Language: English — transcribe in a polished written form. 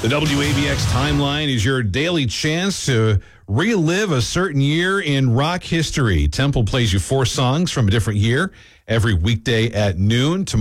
The WABX timeline is your daily chance to relive a certain year in rock history. Temple plays you 4 songs from a different year every weekday at noon.